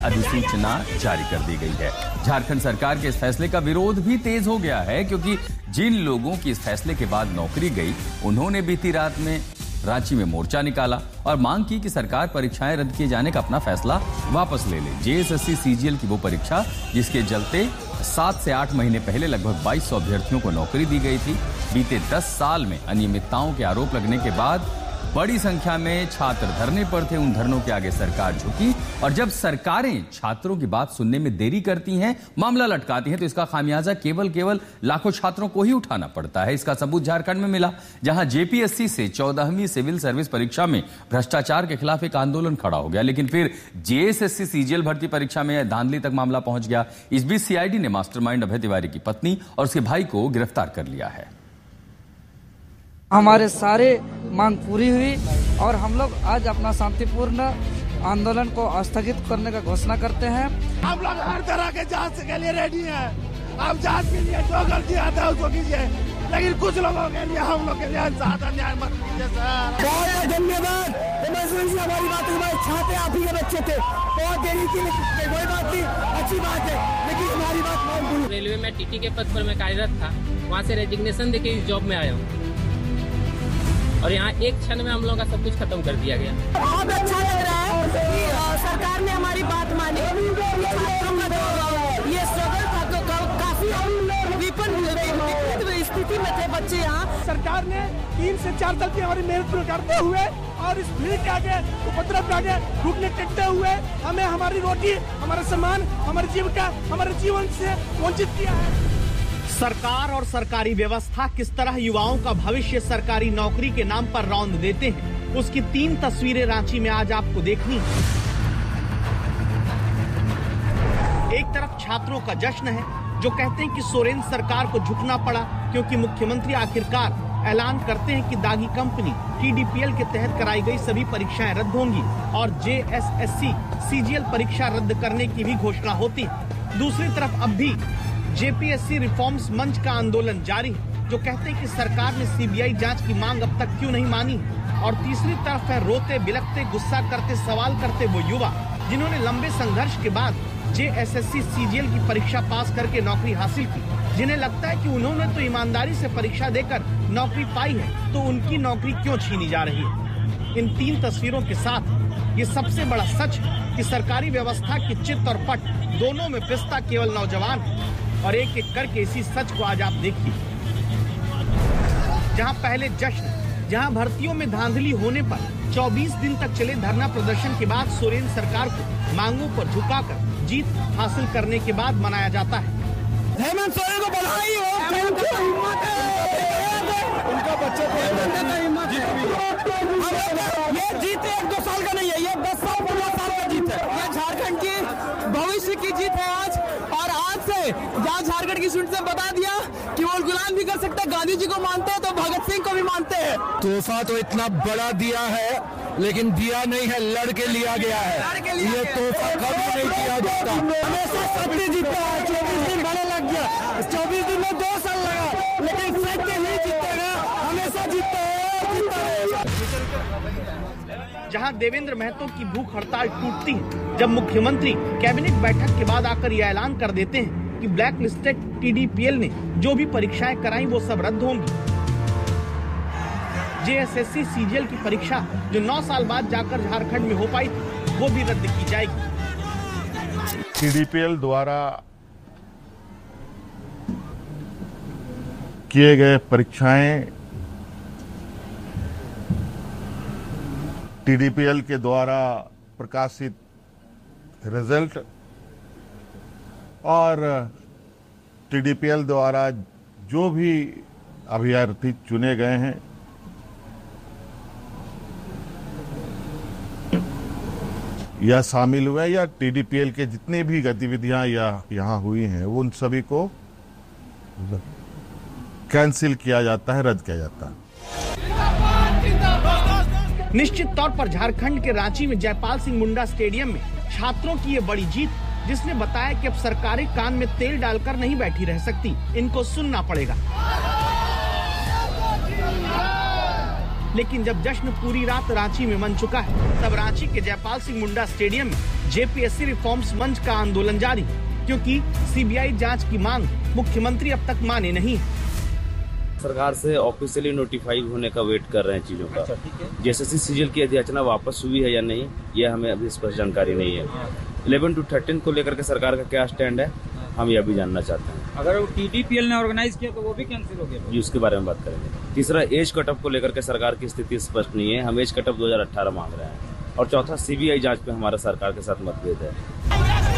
अधिसूचना जारी कर दी गई है। झारखंड सरकार के इस फैसले का विरोध भी तेज हो गया है, क्योंकि जिन लोगों की इस फैसले के बाद नौकरी गई, उन्होंने बीती रात में रांची में मोर्चा निकाला और मांग की कि सरकार परीक्षाएं रद्द किए जाने का अपना फैसला वापस ले ले। जेएसएससी सीजीएल की वो परीक्षा जिसके चलते 7 से 8 महीने पहले लगभग 2200 अभ्यर्थियों को नौकरी दी गई थी। बीते 10 साल में अनियमितताओं के आरोप लगने के बाद बड़ी संख्या में छात्र धरने पर थे। उन धरनों के आगे सरकार झुकी और जब सरकारें छात्रों की बात सुनने में देरी करती हैं, मामला लटकाती हैं, तो इसका खामियाजा केवल लाखों छात्रों को ही उठाना पड़ता है। इसका सबूत झारखंड में मिला, जहां जेपीएससी से 14वीं सिविल सर्विस परीक्षा में भ्रष्टाचार के खिलाफ एक आंदोलन खड़ा हो गया, लेकिन फिर जेएसएससी सीजीएल भर्ती परीक्षा में धांधली तक मामला पहुंच गया। इस बीच सीआईडी ने मास्टरमाइंड अभय तिवारी की पत्नी और उसके भाई को गिरफ्तार कर लिया है। हमारे सारे मांग पूरी हुई और हम लोग आज अपना शांतिपूर्ण आंदोलन को स्थगित करने का घोषणा करते हैं। हम लोग हर तरह के जांच के लिए रेडी हैं। आप जांच के लिए जो गलती आता है उसको कीजिए, लेकिन कुछ लोगों के लिए हम लोग के लिए ज्यादा न्याय मत कीजिए सर। बहुत धन्यवाद। हमारी बात छात्र आप ही के बच्चे थे, बहुत देरी की, कोई बात नहीं, अच्छी बात है, लेकिन हमारी बात। रेलवे में टीटी के पद पर मैं कार्यरत था, वहाँ से रेजिग्नेशन देके इस जॉब में आया हूँ और यहाँ एक क्षण में हम लोगों का सब कुछ खत्म कर दिया गया। बहुत अच्छा लग रहा है कि सरकार ने हमारी बात मानी। ये स्ट्रगल था तो काफी विपन्न स्थिति में थे बच्चे यहाँ। सरकार ने 3 से 4 साल की हमारी मेहनत को करते हुए और इस भीड़ के आगे, उपद्रव के आगे रुकने टिकते हुए हमें हमारी रोटी, हमारा सम्मान, हमारी जीविका, हमारे जीवन से वंचित किया है। सरकार और सरकारी व्यवस्था किस तरह युवाओं का भविष्य सरकारी नौकरी के नाम पर रौंद देते हैं, उसकी 3 तस्वीरें रांची में आज आपको देखनी है। एक तरफ छात्रों का जश्न है जो कहते हैं कि सोरेन सरकार को झुकना पड़ा क्योंकि मुख्यमंत्री आखिरकार ऐलान करते हैं कि दागी कंपनी टीडीपीएल के तहत कराई गई सभी परीक्षाएं रद्द होंगी और जेएसएससी सीजीएल परीक्षा रद्द करने की भी घोषणा होती है। दूसरी तरफ अब भी जेपीएससी रिफॉर्म्स मंच का आंदोलन जारी है, जो कहते हैं कि सरकार ने सीबीआई जांच की मांग अब तक क्यों नहीं मानी। और तीसरी तरफ है रोते बिलखते, गुस्सा करते, सवाल करते वो युवा जिन्होंने लंबे संघर्ष के बाद जेएसएससी सीजीएल की परीक्षा पास करके नौकरी हासिल की, जिन्हें लगता है कि उन्होंने तो ईमानदारी से परीक्षा देकर नौकरी पाई है, तो उनकी नौकरी क्यों छीनी जा रही है। इन 3 तस्वीरों के साथ ये सबसे बड़ा सच कि सरकारी व्यवस्था की चित्त और पट दोनों में पिसता केवल नौजवान है। और एक एक करके इसी सच को आज आप देखिए। जहां पहले जश्न, जहां भर्तियों में धांधली होने पर 24 दिन तक चले धरना प्रदर्शन के बाद सोरेन सरकार को मांगों पर झुकाकर जीत हासिल करने के बाद मनाया जाता है। हेमंत सोरेन को बधाई हो, उनका बच्चा ये जीत 1-2 साल का नहीं है, ये 10 साल 15 साल का जीत है। ये झारखंड की भविष्य की जीत है आज। और आज से जहाँ झारखंड की स्टूडेंट ने बता दिया कि वो गुलाम भी कर सकते हैं, गांधी जी को मानते हैं तो भगत सिंह को भी मानते हैं। तोहफा तो इतना बड़ा दिया है, लेकिन दिया नहीं है, लड़के लिया गया है। ये तोहफा कभी नहीं दिया जाता। हमेशा सत्य जीतता है। 24 दिन बड़ा लग गया, 24 दिन में 2 साल लगा, लेकिन सत्य नहीं जीतेगा, हमेशा जीतता है। जहां देवेंद्र महतो की भूख हड़ताल टूटती है जब मुख्यमंत्री कैबिनेट बैठक के बाद आकर यह ऐलान कर देते हैं कि ब्लैक लिस्टेड टीडीपीएल ने जो भी परीक्षाएं कराई वो सब रद्द होंगी। जेएसएससी सीजीएल की परीक्षा जो 9 साल बाद जाकर झारखंड में हो पाई थी, वो भी रद्द की जाएगी। टीडीपीएल द्वारा किए गए परीक्षाएं टीडीपीएल के द्वारा प्रकाशित रिजल्ट और टीडीपीएल द्वारा जो भी अभ्यर्थी चुने गए हैं या शामिल हुए या टीडीपीएल के जितनी भी गतिविधियां यहाँ हुई हैं उन सभी को कैंसिल किया जाता है, रद्द किया जाता है। निश्चित तौर पर झारखंड के रांची में जयपाल सिंह मुंडा स्टेडियम में छात्रों की ये बड़ी जीत, जिसने बताया कि अब सरकारें कान में तेल डालकर नहीं बैठी रह सकती, इनको सुनना पड़ेगा। लेकिन जब जश्न पूरी रात रांची में मन चुका है, तब रांची के जयपाल सिंह मुंडा स्टेडियम में जेपीएससी रिफॉर्म्स मंच का आंदोलन जारी, क्योंकि सीबीआई जांच की मांग मुख्यमंत्री अब तक माने नहीं। सरकार से ऑफिशियली नोटिफाई होने का वेट कर रहे हैं चीजों का। जेएसएससी सीजीएल की अधियाचना वापस हुई है या नहीं, ये हमें अभी स्पष्ट जानकारी नहीं है। 11 to 13 को लेकर के सरकार का क्या स्टैंड है, हम यह भी जानना चाहते हैं। अगर वो टीडीपीएल ने ऑर्गेनाइज किया तो वो भी कैंसिल हो गया, जी उसके बारे में बात करेंगे। तीसरा, एज कटअप को लेकर के सरकार की स्थिति स्पष्ट नहीं है, हम एज कटअप 2018 मांग रहे हैं। और चौथा, सीबीआई जांच पे हमारा सरकार के साथ मतभेद है।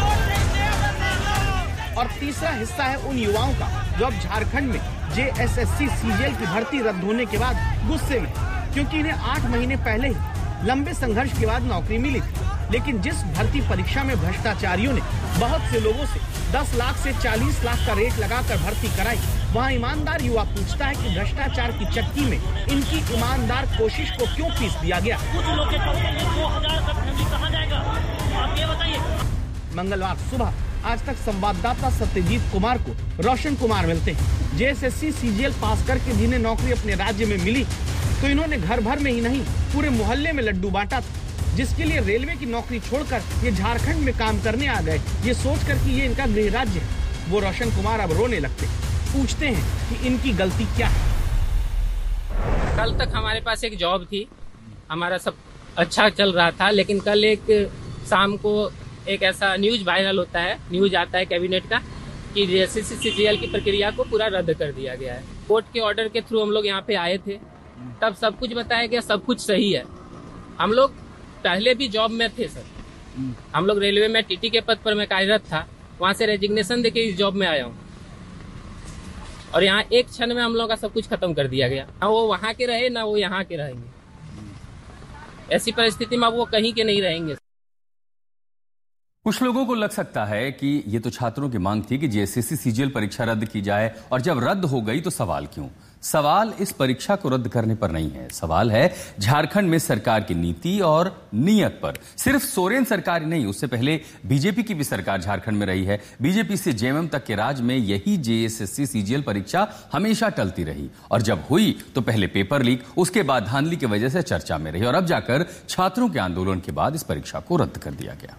और तीसरा हिस्सा है उन युवाओं का जो अब झारखंड में जेएसएससी सीजीएल की भर्ती रद्द होने के बाद गुस्से में, क्योंकि इन्हें 8 महीने पहले ही लंबे संघर्ष के बाद नौकरी मिली थी। लेकिन जिस भर्ती परीक्षा में भ्रष्टाचारियों ने बहुत से लोगों से 10 लाख से 40 लाख का रेट लगाकर भर्ती कराई, वहाँ ईमानदार युवा पूछता है कि भ्रष्टाचार की चक्की में इनकी ईमानदार कोशिश को क्यों पीस दिया गया। कुछ लोग के चलते ये 2000 तक फैमिली कहाँ जाएगा, आप ये बताइए। मंगलवार सुबह आज तक संवाददाता सत्यजीत कुमार को रोशन कुमार मिलते हैं। जेएसएससी सीजीएल पास करके जिन्हें नौकरी अपने राज्य में मिली, तो इन्होंने घर भर में ही नहीं पूरे मोहल्ले में लड्डू बांटा था, जिसके लिए रेलवे की नौकरी छोड़कर ये झारखंड में काम करने आ गए, ये सोचकर कि ये इनका गृह राज्य है। वो रोशन कुमार अब रोने लगते, पूछते हैं कि इनकी गलती क्या है। कल तक हमारे पास एक जॉब थी, हमारा सब अच्छा चल रहा था, लेकिन कल एक शाम को एक ऐसा न्यूज वायरल होता है, न्यूज आता है कैबिनेट का कि जेएसएससी सीजीएल की प्रक्रिया को पूरा रद्द कर दिया गया है। कोर्ट के ऑर्डर के थ्रू हम लोग यहाँ पे आए थे, तब सब कुछ बताया गया, सब कुछ सही है। हम लोग पहले भी जॉब में थे सर, हम लोग रेलवे में टीटी के पद पर मैं कार्यरत था, वहाँ से रेजिग्नेशन देके इस जॉब में आया हूँ। और यहाँ एक क्षण में हम लोग का सब कुछ खत्म कर दिया गया, ना वो वहाँ के रहे ना वो यहाँ के रहेंगे। ऐसी परिस्थिति में अब वो कहीं के नहीं रहेंगे। कुछ लोगों को लग सकता है कि ये तो छात्रों की मांग थी कि जेएसएससी सीजीएल परीक्षा रद्द की जाए, और जब रद्द हो गई तो सवाल क्यों? सवाल इस परीक्षा को रद्द करने पर नहीं है, सवाल है झारखंड में सरकार की नीति और नीयत पर। सिर्फ सोरेन सरकार ही नहीं, उससे पहले बीजेपी की भी सरकार झारखंड में रही है। बीजेपी से जेएमएम तक के राज में यही जेएसएससी सीजीएल परीक्षा हमेशा टलती रही, और जब हुई तो पहले पेपर लीक, उसके बाद धांधली की वजह से चर्चा में रही, और अब जाकर छात्रों के आंदोलन के बाद इस परीक्षा को रद्द कर दिया गया।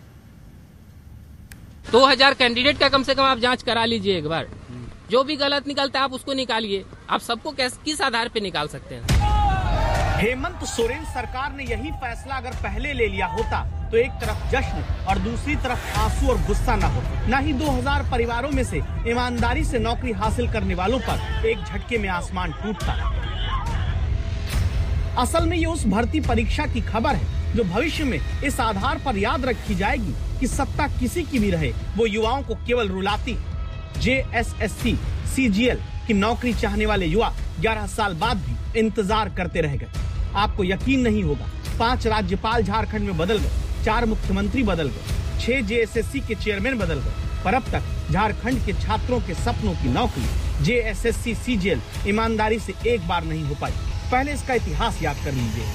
2000 कैंडिडेट का कम से कम आप जांच करा लीजिए एक बार, जो भी गलत निकलता है आप उसको निकालिए। आप सबको किस आधार पे निकाल सकते हैं? हेमंत सोरेन सरकार ने यही फैसला अगर पहले ले लिया होता तो एक तरफ जश्न और दूसरी तरफ आंसू और गुस्सा न होता। न ही 2000 परिवारों में से ईमानदारी से नौकरी हासिल करने वालों पर एक झटके में आसमान टूटता। असल में ये उस भर्ती परीक्षा की खबर है जो भविष्य में इस आधार पर याद रखी जाएगी कि सत्ता किसी की भी रहे, वो युवाओं को केवल रुलाती। जेएसएससी सीजीएल की नौकरी चाहने वाले युवा 11 साल बाद भी इंतजार करते रह गए। आपको यकीन नहीं होगा, 5 राज्यपाल झारखंड में बदल गए, 4 मुख्यमंत्री बदल गए, 6 जेएसएससी के चेयरमैन बदल गए, पर अब तक झारखंड के छात्रों के सपनों की नौकरी जेएसएससी सीजीएल ईमानदारी से एक बार नहीं हो पाई। पहले इसका इतिहास याद कर लीजिए।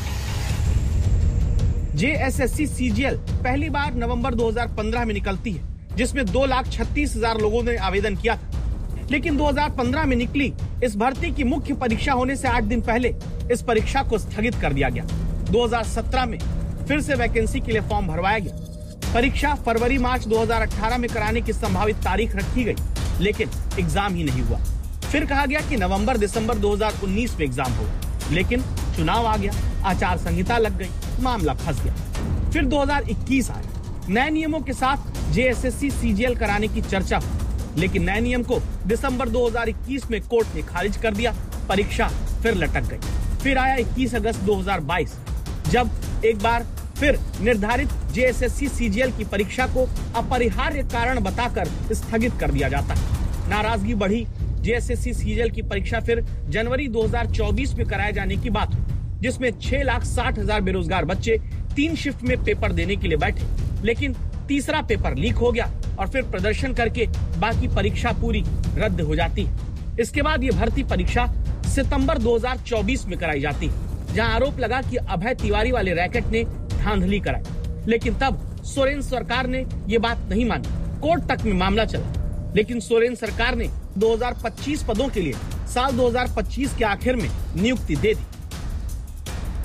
जेएसएससी सीजीएल पहली बार नवंबर 2015 में निकलती है, जिसमें 2,36,000 लोगों ने आवेदन किया था। लेकिन 2015 में निकली इस भर्ती की मुख्य परीक्षा होने से 8 दिन पहले इस परीक्षा को स्थगित कर दिया गया। 2017 में फिर से वैकेंसी के लिए फॉर्म भरवाया गया। परीक्षा फरवरी-मार्च 2018 में कराने की संभावित तारीख रखी गई, लेकिन एग्जाम ही नहीं हुआ। फिर कहा गया कि नवंबर-दिसंबर 2019 में एग्जाम होगा, लेकिन चुनाव आ गया, आचार संहिता लग गई, मामला फंस गया। फिर 2021 आया, नए नियमों के साथ जेएसएससी सीजीएल कराने की चर्चा हुई, लेकिन नए नियम को दिसंबर 2021 में कोर्ट ने खारिज कर दिया। परीक्षा फिर लटक गई। फिर आया 21 अगस्त 2022, जब एक बार फिर निर्धारित जेएसएससी सीजीएल की परीक्षा को अपरिहार्य कारण बताकर स्थगित कर दिया जाता है। नाराजगी बढ़ी। जेएसएससी सीजीएल की परीक्षा फिर जनवरी 2024 में कराए जाने की बात हुई, जिसमें 6,60,000 बेरोजगार बच्चे 3 शिफ्ट में पेपर देने के लिए बैठे, लेकिन तीसरा पेपर लीक हो गया और फिर प्रदर्शन करके बाकी परीक्षा पूरी रद्द हो जाती है। इसके बाद ये भर्ती परीक्षा सितंबर 2024 में कराई जाती है, जहां आरोप लगा कि अभय तिवारी वाले रैकेट ने धांधली कराई। लेकिन तब सोरेन सरकार ने ये बात नहीं मानी। कोर्ट तक में मामला चला, लेकिन सोरेन सरकार ने 2025 पदों के लिए साल 2025 के आखिर में नियुक्ति दे दी।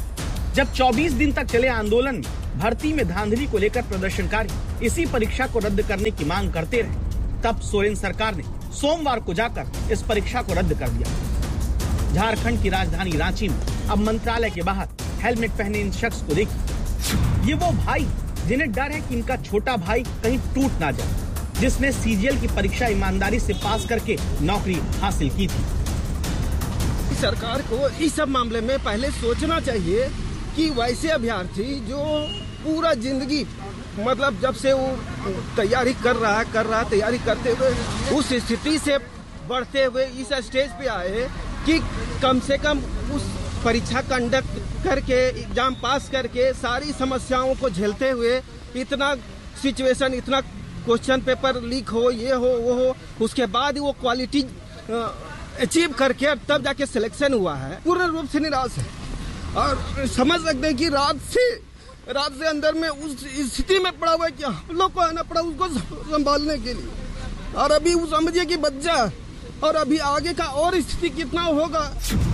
जब 24 दिन तक चले आंदोलन में भर्ती में धांधली को लेकर प्रदर्शनकारी इसी परीक्षा को रद्द करने की मांग करते रहे, तब सोरेन सरकार ने सोमवार को जाकर इस परीक्षा को रद्द कर दिया। झारखंड की राजधानी रांची में अब मंत्रालय के बाहर हेलमेट पहने इन शख्स को देखिए। ये वो भाई जिन्हें डर है कि इनका छोटा भाई कहीं टूट ना जाए, जिसने सीजीएल की परीक्षा ईमानदारी से पास करके नौकरी हासिल की थी। सरकार को इस सब मामले में पहले सोचना चाहिए कि वैसे अभ्यर्थी जो पूरा जिंदगी मतलब जब से वो तैयारी कर रहा तैयारी करते हुए उस स्थिति से बढ़ते हुए इस स्टेज पे आए कि कम से कम उस परीक्षा कंडक्ट करके एग्जाम पास करके सारी समस्याओं को झेलते हुए इतना सिचुएशन, इतना क्वेश्चन पेपर लीक हो, ये हो वो हो, उसके बाद वो क्वालिटी अचीव करके तब जाके सिलेक्शन हुआ है, पूर्ण रूप से निराश है। और समझ सकते हैं कि रात से अंदर में उस स्थिति में पड़ा हुआ है कि हम लोग को आना पड़ा उसको संभालने के लिए। और अभी वो समझिए कि बच्चा और अभी आगे का और स्थिति कितना होगा।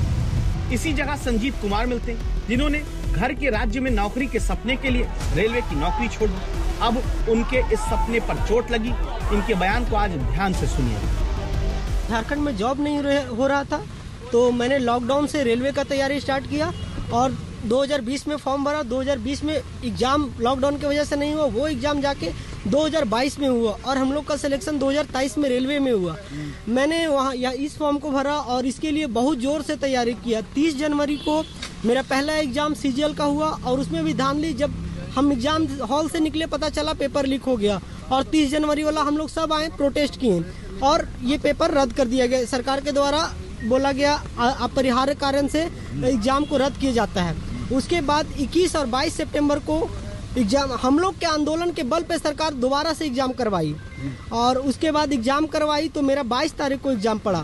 इसी जगह संजीत कुमार मिलते हैं, जिन्होंने घर के राज्य में नौकरी के सपने के लिए रेलवे की नौकरी छोड़ दी। अब उनके इस सपने पर चोट लगी। इनके बयान को आज ध्यान से सुनिए। झारखंड में जॉब नहीं हो रहा था, तो मैंने लॉकडाउन से रेलवे का तैयारी स्टार्ट किया और 2020 में फॉर्म भरा। 2020 में एग्जाम लॉकडाउन की वजह से नहीं हुआ, वो एग्जाम जाके 2022 में हुआ और हम लोग का सिलेक्शन 2023 में रेलवे में हुआ। मैंने वहाँ इस फॉर्म को भरा और इसके लिए बहुत जोर से तैयारी किया। 30 जनवरी को मेरा पहला एग्जाम सीजीएल का हुआ और उसमें भी धांधली, जब हम एग्जाम हॉल से निकले पता चला पेपर लीक हो गया और 30 जनवरी वाला हम लोग सब आए, प्रोटेस्ट किए और ये पेपर रद्द कर दिया गया। सरकार के द्वारा बोला गया अपरिहार्य कारण से एग्जाम को रद्द किया जाता है। उसके बाद 21 और 22 सितंबर को एग्जाम, हम लोग के आंदोलन के बल पे सरकार दोबारा से एग्जाम करवाई और उसके बाद एग्जाम करवाई तो मेरा 22 तारीख को एग्जाम पड़ा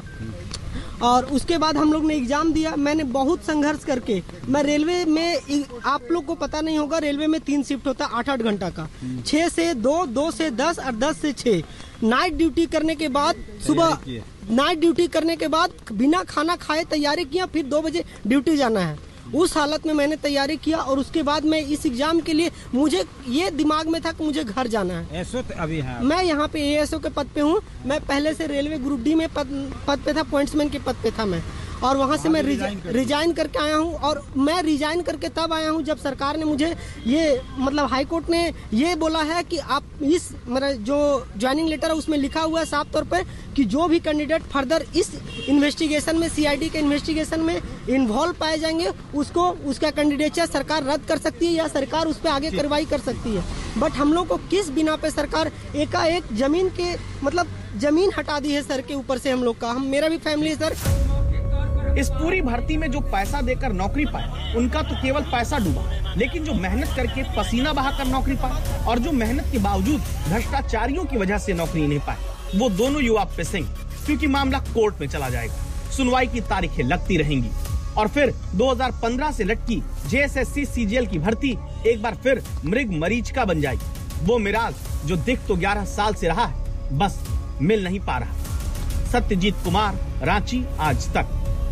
और उसके बाद हम लोग ने एग्जाम दिया। मैंने बहुत संघर्ष करके, मैं रेलवे में, आप लोग को पता नहीं होगा, रेलवे में 3 शिफ्ट होता है 8-8 घंटा का, 6 से 2, 2 से 10 और 10 से 6। नाइट ड्यूटी करने के बाद सुबह नाइट ड्यूटी करने के बाद बिना खाना खाए तैयारी किया, फिर 2 बजे ड्यूटी जाना है। उस हालत में मैंने तैयारी किया और उसके बाद मैं इस एग्जाम के लिए, मुझे ये दिमाग में था कि मुझे घर जाना है। एसओ अभी है, मैं यहाँ पे एएसओ के पद पे हूँ। मैं पहले से रेलवे ग्रुप डी में पद पे था, पॉइंट्समैन के पद पे था मैं, और वहाँ से मैं रिजाइन करके आया हूँ। और मैं रिजाइन करके तब आया हूँ जब सरकार ने मुझे ये, मतलब हाई कोर्ट ने ये बोला है कि आप इस, मेरा जो ज्वाइनिंग लेटर है उसमें लिखा हुआ है साफ तौर पर कि जो भी कैंडिडेट फर्दर इस इन्वेस्टिगेशन में, सीआईडी के इन्वेस्टिगेशन में इन्वॉल्व पाए जाएंगे, उसका कैंडिडेचर सरकार रद्द कर सकती है या सरकार उस पर आगे कार्रवाई कर सकती है। बट हम लोग को किस बिना पे सरकार एकाएक जमीन के, मतलब जमीन हटा दी है सर के ऊपर से हम लोग का। मेरा भी फैमिली है सर। इस पूरी भर्ती में जो पैसा देकर नौकरी पाए उनका तो केवल पैसा डूबा, लेकिन जो मेहनत करके पसीना बहाकर नौकरी पाए और जो मेहनत के बावजूद भ्रष्टाचारियों की वजह से नौकरी नहीं पाए, वो दोनों युवा पिसेंगे, क्योंकि मामला कोर्ट में चला जाएगा। सुनवाई की तारीखें लगती रहेंगी और फिर 2015 से लटकी जेएसएससी सीजीएल की भर्ती एक बार फिर मृग मरीचिका बन जाएगी। वो मिराज जो दिख तो 11 साल से रहा है, बस मिल नहीं पा रहा। सत्यजीत कुमार, रांची, आज तक।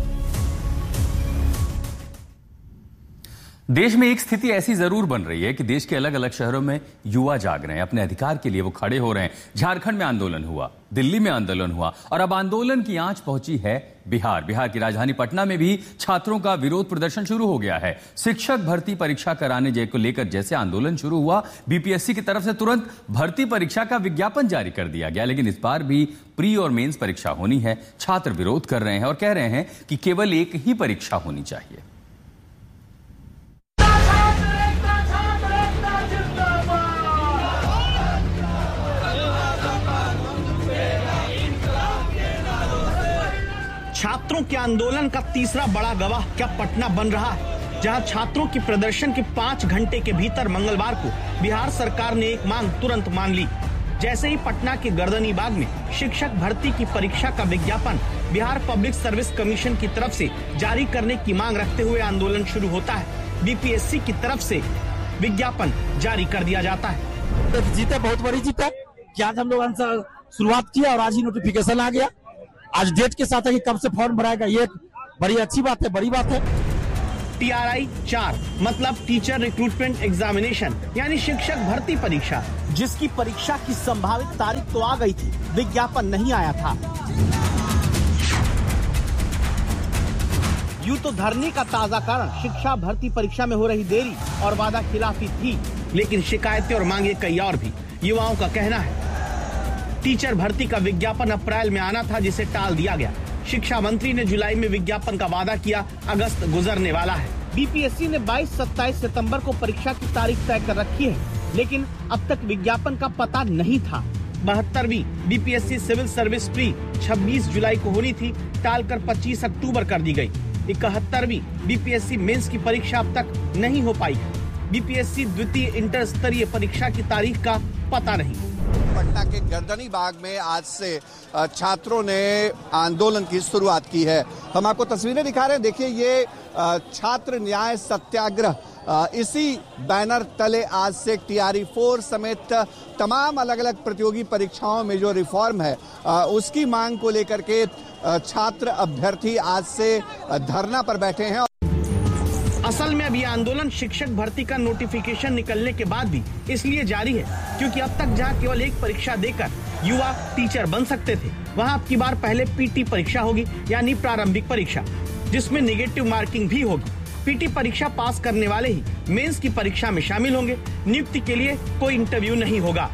देश में एक स्थिति ऐसी जरूर बन रही है कि देश के अलग अलग शहरों में युवा जाग रहे हैं, अपने अधिकार के लिए वो खड़े हो रहे हैं। झारखंड में आंदोलन हुआ, दिल्ली में आंदोलन हुआ और अब आंदोलन की आंच पहुंची है बिहार की राजधानी पटना में भी छात्रों का विरोध प्रदर्शन शुरू हो गया है। शिक्षक भर्ती परीक्षा कराने को लेकर जैसे आंदोलन शुरू हुआ, बीपीएससी की तरफ से तुरंत भर्ती परीक्षा का विज्ञापन जारी कर दिया गया, लेकिन इस बार भी प्री और मेंस परीक्षा होनी है। छात्र विरोध कर रहे हैं और कह रहे हैं कि केवल एक ही परीक्षा होनी चाहिए। छात्रों के आंदोलन का तीसरा बड़ा गवाह क्या पटना बन रहा है, जहां छात्रों के प्रदर्शन के 5 घंटे के भीतर मंगलवार को बिहार सरकार ने एक मांग तुरंत मान ली। जैसे ही पटना के गर्दनी बाग में शिक्षक भर्ती की परीक्षा का विज्ञापन बिहार पब्लिक सर्विस कमीशन की तरफ से जारी करने की मांग रखते हुए आंदोलन शुरू होता है, बीपीएससी की तरफ से विज्ञापन जारी कर दिया जाता है। जीते बहुत बड़ी जीत है कि आज हम लोग शुरुआत किया और आज ही नोटिफिकेशन आ गया। आज डेट के साथ है कि कब से फॉर्म भराएगा, ये बड़ी अच्छी बात है, बड़ी बात है। TRI 4 मतलब टीचर रिक्रूटमेंट एग्जामिनेशन यानी शिक्षक भर्ती परीक्षा, जिसकी परीक्षा की संभावित तारीख तो आ गई थी, विज्ञापन नहीं आया था। यूं तो धरने का ताजा कारण शिक्षा भर्ती परीक्षा में हो रही देरी और वादा खिलाफी थी, लेकिन शिकायतें और मांगे कई और भी। युवाओं का कहना है टीचर भर्ती का विज्ञापन अप्रैल में आना था, जिसे टाल दिया गया। शिक्षा मंत्री ने जुलाई में विज्ञापन का वादा किया, अगस्त गुजरने वाला है। बीपीएससी ने 22-27 सितंबर को परीक्षा की तारीख तय कर रखी है, लेकिन अब तक विज्ञापन का पता नहीं था। 72वीं बीपीएससी सिविल सर्विस प्री 26 जुलाई को होनी थी, टालकर 25 अक्टूबर कर दी गई। 71वीं बीपीएससी मेंस की परीक्षा अब तक नहीं हो पाई है। बीपीएससी द्वितीय इंटर स्तरीय परीक्षा की तारीख का पता नहीं। पटना के गर्दनी बाग में आज से छात्रों ने आंदोलन की शुरुआत की है। हम आपको तस्वीरें दिखा रहे हैं, देखिए ये छात्र न्याय सत्याग्रह, इसी बैनर तले आज से TRI 4 समेत तमाम अलग अलग प्रतियोगी परीक्षाओं में जो रिफॉर्म है उसकी मांग को लेकर के छात्र अभ्यर्थी आज से धरना पर बैठे हैं। असल में अभी आंदोलन शिक्षक भर्ती का नोटिफिकेशन निकलने के बाद भी इसलिए जारी है क्योंकि अब तक जहां केवल एक परीक्षा देकर युवा टीचर बन सकते थे, वहां अब की बार पहले पीटी परीक्षा होगी, यानी प्रारंभिक परीक्षा, जिसमें नेगेटिव मार्किंग भी होगी। पीटी परीक्षा पास करने वाले ही मेंस की परीक्षा में शामिल होंगे। नियुक्ति के लिए कोई इंटरव्यू नहीं होगा।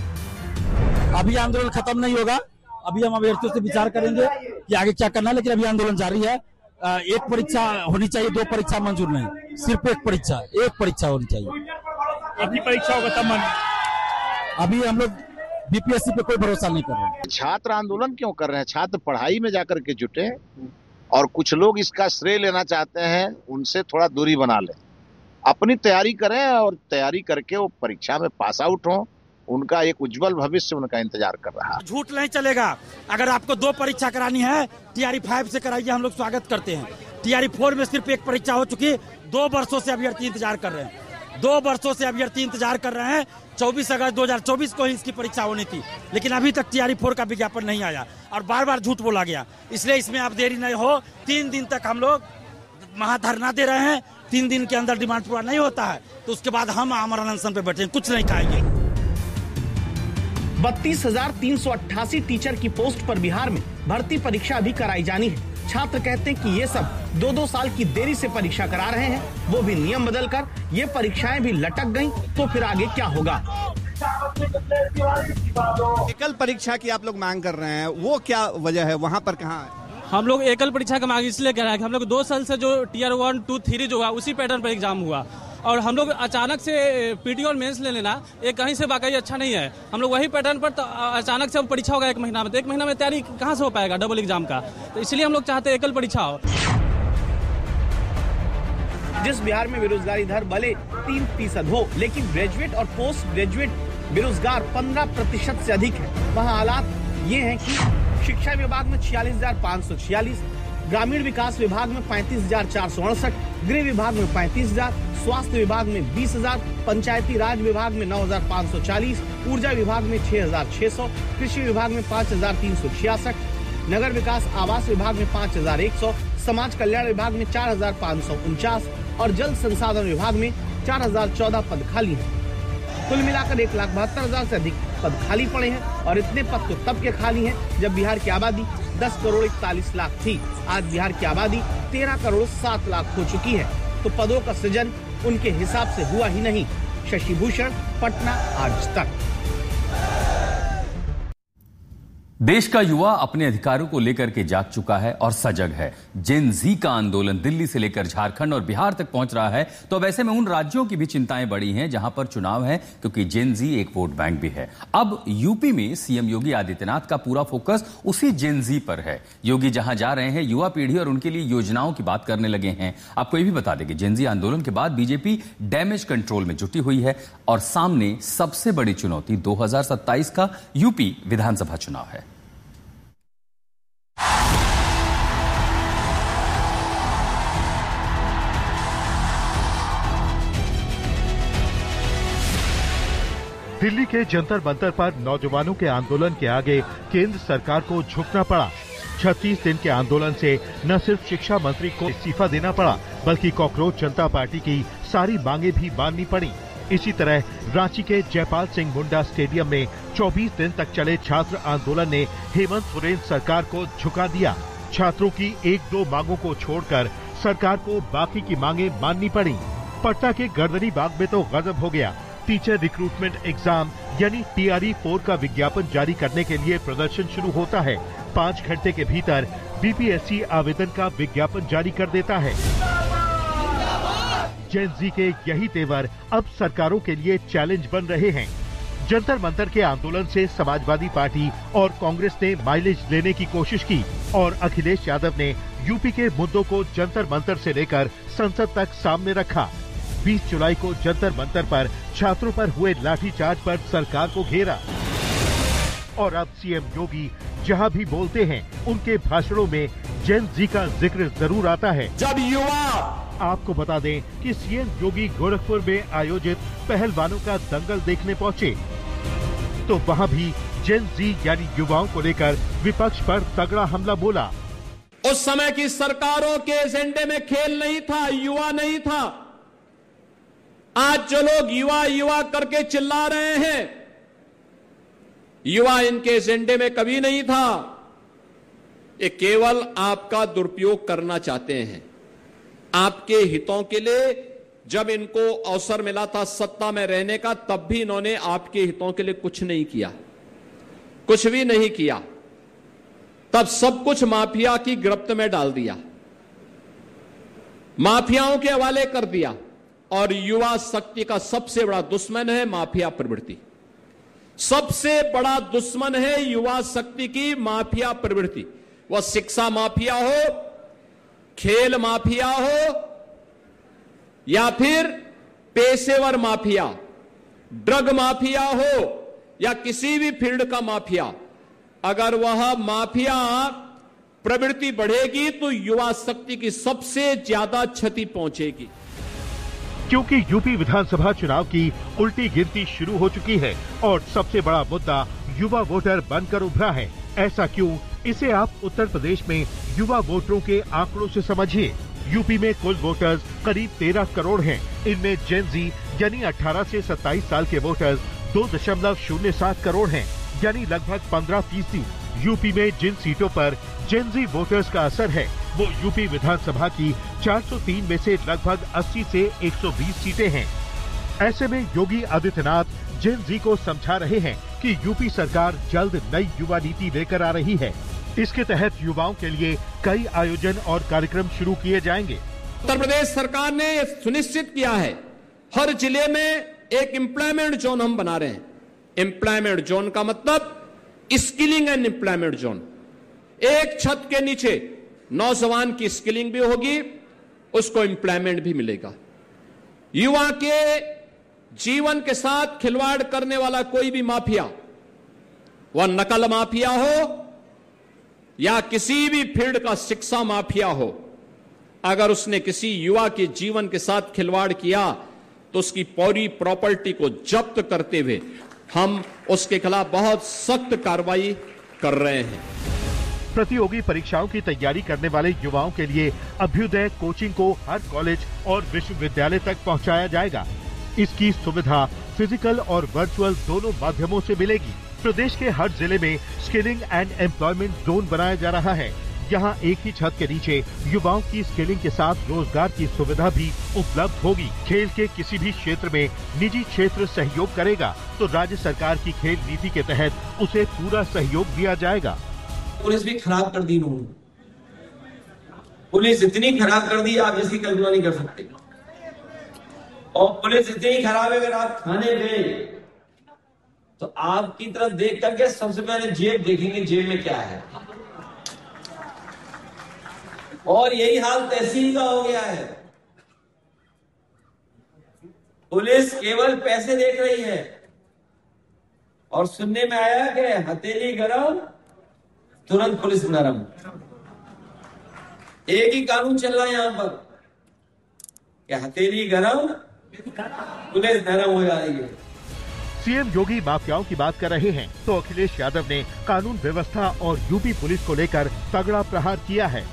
अभी आंदोलन खत्म नहीं होगा, अभी हम अभ्यर्थियों से विचार करेंगे कि आगे क्या करना है, लेकिन अभी आंदोलन जारी है। एक परीक्षा होनी चाहिए, 2 परीक्षा मंजूर नहीं, सिर्फ एक परीक्षा होनी चाहिए। अपनी परीक्षा होगा तब मन। अभी हम लोग बीपीएससी पे कोई भरोसा नहीं कर रहे। छात्र आंदोलन क्यों कर रहे हैं? छात्र पढ़ाई में जाकर के जुटे और कुछ लोग इसका श्रेय लेना चाहते हैं, उनसे थोड़ा दूरी बना लें, अपनी तैयारी करें और तैयारी करके वो परीक्षा में पास आउट हों। उनका एक उज्जवल भविष्य उनका इंतजार कर रहा है। झूठ नहीं चलेगा। अगर आपको 2 परीक्षा करानी है TRI 5 से कराइए, हम लोग स्वागत करते हैं। TRI 4 में सिर्फ एक परीक्षा हो चुकी, 2 वर्षों से अभ्यर्थी इंतजार कर रहे हैं। 2 वर्षों से अभ्यर्थी इंतजार कर रहे हैं। 24 अगस्त 2024 को ही इसकी परीक्षा होनी थी, लेकिन अभी तक TRI 4 का विज्ञापन नहीं आया और बार बार झूठ बोला गया। इसलिए इसमें अब देरी नहीं हो। 3 दिन तक हम लोग महाधरना दे रहे हैं। 3 दिन के अंदर डिमांड पूरा नहीं होता है तो उसके बाद हम आमरण अनशन पे बैठे, कुछ नहीं खाएंगे। 32,388 टीचर की पोस्ट पर बिहार में भर्ती परीक्षा भी कराई जानी है। छात्र कहते हैं कि ये सब 2-2 साल की देरी से परीक्षा करा रहे हैं, वो भी नियम बदलकर। ये परीक्षाएं भी लटक गईं, तो फिर आगे क्या होगा? एकल परीक्षा की आप लोग मांग कर रहे हैं, वो क्या वजह है? वहाँ पर कहाँ है? हम लोग एकल परीक्षा का मांग इसलिए कर रहे हैं कि हम लोग 2 साल से जो Tier 1, 2, 3 जो हुआ उसी पैटर्न पर एग्जाम हुआ और हम लोग अचानक से पीटी और मेंस ले लेना ये कहीं से वाकई अच्छा नहीं है। हम लोग वही पैटर्न पर तो अचानक से परीक्षा होगा 1 महीना में, तो 1 महीना में तैयारी कहाँ से हो पाएगा डबल एग्जाम का? तो इसलिए हम लोग चाहते हैं एकल परीक्षा हो। जिस बिहार में बेरोजगारी दर भले 3% हो, लेकिन ग्रेजुएट और पोस्ट ग्रेजुएट बेरोजगार 15% से अधिक है। वहाँ हालात ये हैं कि शिक्षा विभाग में 46,546, ग्रामीण विकास विभाग में 35,468, गृह विभाग में 35,000, स्वास्थ्य विभाग में 20,000, पंचायती राज विभाग में 9,540, ऊर्जा विभाग में 6,600, कृषि विभाग में 5,366, नगर विकास आवास विभाग में 5,100, समाज कल्याण विभाग में 4,549 और जल संसाधन विभाग में 4,014 पद खाली हैं। कुल मिलाकर 1,72,000 से अधिक पद खाली पड़े हैं और इतने पद तो तब के खाली हैं जब बिहार की आबादी 10 करोड़ 41 लाख थी। आज बिहार की आबादी 13 करोड़ 7 लाख हो चुकी है, तो पदों का सृजन उनके हिसाब से हुआ ही नहीं। शशि भूषण, पटना, आज तक। देश का युवा अपने अधिकारों को लेकर के जाग चुका है और सजग है। जेन जी का आंदोलन दिल्ली से लेकर झारखंड और बिहार तक पहुंच रहा है, तो वैसे में उन राज्यों की भी चिंताएं बढ़ी हैं जहां पर चुनाव है, क्योंकि जेन जी एक वोट बैंक भी है। अब यूपी में सीएम योगी आदित्यनाथ का पूरा फोकस उसी जेन जी पर है। योगी जहां जा रहे हैं, युवा पीढ़ी और उनके लिए योजनाओं की बात करने लगे हैं। आपको ये भी बता दें कि जेन जी आंदोलन के बाद बीजेपी डैमेज कंट्रोल में जुटी हुई है और सामने सबसे बड़ी चुनौती 2027 का यूपी विधानसभा चुनाव है। दिल्ली के जंतर मंतर पर नौजवानों के आंदोलन के आगे केंद्र सरकार को झुकना पड़ा। 36 दिन के आंदोलन से न सिर्फ शिक्षा मंत्री को इस्तीफा देना पड़ा, बल्कि कॉकरोच जनता पार्टी की सारी मांगे भी माननी पड़ी। इसी तरह रांची के जयपाल सिंह मुंडा स्टेडियम में 24 दिन तक चले छात्र आंदोलन ने हेमंत सोरेन सरकार को झुका दिया। छात्रों की 1-2 मांगों को छोड़कर सरकार को बाकी की मांगे माननी पड़ी। पटना के गर्दनी बाग में तो गजब हो गया। टीचर रिक्रूटमेंट एग्जाम यानी TRE 4 का विज्ञापन जारी करने के लिए प्रदर्शन शुरू होता है। 5 घंटे के भीतर BPSC आवेदन का विज्ञापन जारी कर देता है। जेन जी के यही तेवर अब सरकारों के लिए चैलेंज बन रहे हैं। जंतर मंतर के आंदोलन से समाजवादी पार्टी और कांग्रेस ने माइलेज लेने की कोशिश की और अखिलेश यादव ने यूपी के मुद्दों को जंतर मंतर से लेकर संसद तक सामने रखा। 20 जुलाई को जंतर मंतर पर छात्रों पर हुए लाठीचार्ज पर सरकार को घेरा और अब सीएम योगी जहां भी बोलते हैं उनके भाषणों में जेन जी का जिक्र जरूर आता है। जब युवा, आपको बता दें कि सीएम योगी गोरखपुर में आयोजित पहलवानों का दंगल देखने पहुंचे तो वहां भी जेन जी यानी युवाओं को लेकर विपक्ष पर तगड़ा हमला बोला। उस समय की सरकारों के एजेंडे में खेल नहीं था, युवा नहीं था। आज जो लोग युवा युवा करके चिल्ला रहे हैं, युवा इनके एजेंडे में कभी नहीं था। ये केवल आपका दुरुपयोग करना चाहते हैं आपके हितों के लिए। जब इनको अवसर मिला था सत्ता में रहने का, तब भी इन्होंने आपके हितों के लिए कुछ नहीं किया, कुछ भी नहीं किया। तब सब कुछ माफिया की गिरफ्त में डाल दिया, माफियाओं के हवाले कर दिया। और युवा शक्ति का सबसे बड़ा दुश्मन है माफिया प्रवृत्ति। सबसे बड़ा दुश्मन है युवा शक्ति की माफिया प्रवृत्ति। वह शिक्षा माफिया हो, खेल माफिया हो, या फिर पेशेवर माफिया, ड्रग माफिया हो, या किसी भी फील्ड का माफिया। अगर वह माफिया प्रवृत्ति बढ़ेगी तो युवा शक्ति की सबसे ज्यादा क्षति पहुंचेगी। क्योंकि यूपी विधानसभा चुनाव की उल्टी गिनती शुरू हो चुकी है और सबसे बड़ा मुद्दा युवा वोटर बनकर उभरा है। ऐसा क्यों, इसे आप उत्तर प्रदेश में युवा वोटरों के आंकड़ों से समझिए। यूपी में कुल वोटर्स करीब 13 करोड़ हैं। इनमें जेन जी यानी 18 से 27 साल के वोटर्स 2.07 करोड़ हैं, यानी लगभग 15%। यूपी में जिन सीटों पर जेन जी वोटर्स का असर है वो यूपी विधानसभा की 403 में से लगभग 80 से 120 सीटें हैं। ऐसे में योगी आदित्यनाथ जेन जी को समझा रहे हैं कि यूपी सरकार जल्द नई युवा नीति लेकर आ रही है। इसके तहत युवाओं के लिए कई आयोजन और कार्यक्रम शुरू किए जाएंगे। उत्तर प्रदेश सरकार ने यह सुनिश्चित किया है, हर जिले में एक एम्प्लॉयमेंट जोन हम बना रहे हैं। एम्प्लॉयमेंट जोन का मतलब स्किलिंग एंड एम्प्लॉयमेंट जोन। एक छत के नीचे नौजवान की स्किलिंग भी होगी, उसको एम्प्लॉयमेंट भी मिलेगा। युवा के जीवन के साथ खिलवाड़ करने वाला कोई भी माफिया, वह नकल माफिया हो या किसी भी फील्ड का शिक्षा माफिया हो, अगर उसने किसी युवा के जीवन के साथ खिलवाड़ किया तो उसकी पूरी प्रॉपर्टी को जब्त करते हुए हम उसके खिलाफ बहुत सख्त कार्रवाई कर रहे हैं। प्रतियोगी परीक्षाओं की तैयारी करने वाले युवाओं के लिए अभ्युदय कोचिंग को हर कॉलेज और विश्वविद्यालय तक पहुंचाया जाएगा। इसकी सुविधा फिजिकल और वर्चुअल दोनों माध्यमों से मिलेगी। प्रदेश के हर जिले में स्किलिंग एंड एम्प्लॉयमेंट जोन बनाया जा रहा है। यहाँ एक ही छत के नीचे युवाओं की स्किलिंग के साथ रोजगार की सुविधा भी उपलब्ध होगी। खेल के किसी भी क्षेत्र में निजी क्षेत्र सहयोग करेगा तो राज्य सरकार की खेल नीति के तहत उसे पूरा सहयोग दिया जाएगा। पुलिस भी खराब कर दी इन्होंने, पुलिस इतनी खराब कर दी आप इसकी कल्पना नहीं कर सकते। और पुलिस इतनी खराब है, अगर आप थाने गए तो आपकी तरफ देख करके सबसे पहले जेब देखेंगे, जेब में क्या है। और यही हाल तहसील का हो गया है। पुलिस केवल पैसे देख रही है और सुनने में आया कि हथेली गरम तुरंत पुलिस नरम। एक ही कानून चल रहा है यहां पर कि हथेली गरम पुलिस नरम हो जा रही है। सीएम योगी माफियाओं की बात कर रहे हैं तो अखिलेश यादव ने कानून व्यवस्था और यूपी पुलिस को लेकर तगड़ा प्रहार किया है।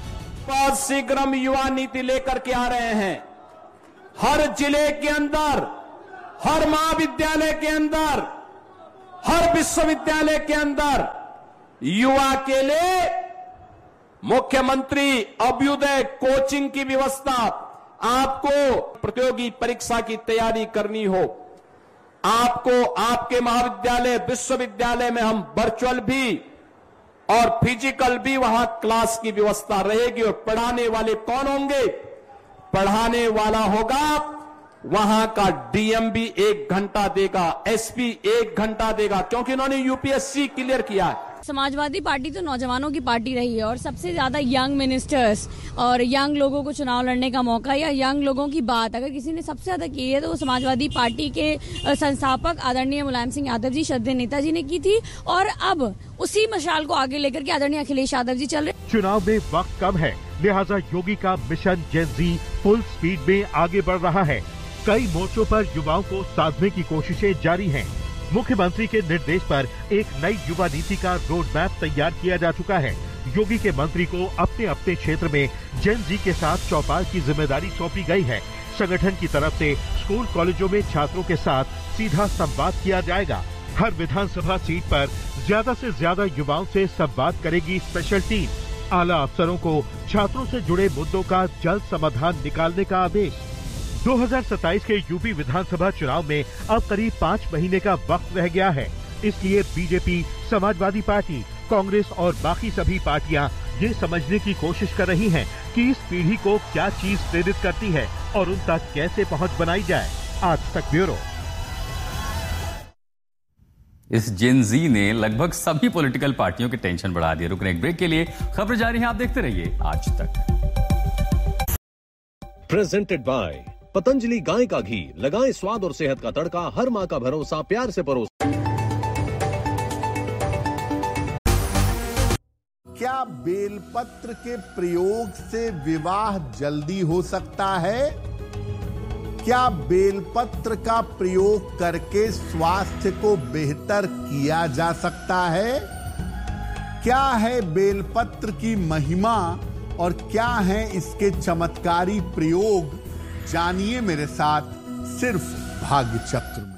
बहुत शीघ्र युवा नीति लेकर के आ रहे हैं। हर जिले के अंदर, हर महाविद्यालय के अंदर, हर विश्वविद्यालय के अंदर युवा के लिए मुख्यमंत्री अभ्युदय कोचिंग की व्यवस्था। आपको प्रतियोगी परीक्षा की तैयारी करनी हो, आपको आपके महाविद्यालय विश्वविद्यालय में हम वर्चुअल भी और फिजिकल भी वहां क्लास की व्यवस्था रहेगी। और पढ़ाने वाले कौन होंगे? पढ़ाने वाला होगा वहां का डीएम भी 1 घंटा देगा, एसपी 1 घंटा देगा, क्योंकि उन्होंने यूपीएससी क्लियर किया है। समाजवादी पार्टी तो नौजवानों की पार्टी रही है और सबसे ज्यादा यंग मिनिस्टर्स और यंग लोगों को चुनाव लड़ने का मौका या यंग लोगों की बात अगर किसी ने सबसे ज्यादा की है तो वो समाजवादी पार्टी के संस्थापक आदरणीय मुलायम सिंह यादव जी, श्रद्धेय नेताजी ने की थी। और अब उसी मशाल को आगे लेकर के आदरणीय अखिलेश यादव जी चल रहे। चुनाव में वक्त कम है, लिहाजा योगी का मिशन जेन ज़ी फुल स्पीड में आगे बढ़ रहा है। कई मोर्चों पर युवाओं को साधने की कोशिशें जारी हैं। मुख्यमंत्री के निर्देश पर एक नई युवा नीति का रोड मैप तैयार किया जा चुका है। योगी के मंत्री को अपने अपने क्षेत्र में जेन ज़ी के साथ चौपाल की जिम्मेदारी सौंपी गई है। संगठन की तरफ से स्कूल कॉलेजों में छात्रों के साथ सीधा संवाद किया जाएगा। हर विधानसभा सीट पर ज्यादा से ज्यादा युवाओं से संवाद करेगी स्पेशल टीम। आला अफसरों को छात्रों से जुड़े मुद्दों का जल्द समाधान निकालने का आदेश। 2027 के यूपी विधानसभा चुनाव में अब करीब 5 महीने का वक्त रह गया है। इसलिए बीजेपी, समाजवादी पार्टी, कांग्रेस और बाकी सभी पार्टियां ये समझने की कोशिश कर रही हैं कि इस पीढ़ी को क्या चीज प्रेरित करती है और उन तक कैसे पहुंच बनाई जाए। आज तक ब्यूरो। इस जेन ज़ी ने लगभग सभी पॉलिटिकल पार्टियों के टेंशन बढ़ा दिए। रुकने एक ब्रेक के लिए, खबर जारी है, आप देखते रहिए आज तक। प्रेजेंटेड बाय पतंजलि गाय का घी, लगाएं स्वाद और सेहत का तड़का, हर माँ का भरोसा, प्यार से परोस। क्या बेलपत्र के प्रयोग से विवाह जल्दी हो सकता है? क्या बेलपत्र का प्रयोग करके स्वास्थ्य को बेहतर किया जा सकता है? क्या है बेलपत्र की महिमा और क्या है इसके चमत्कारी प्रयोग? जानिए मेरे साथ सिर्फ भाग्य चक्र में।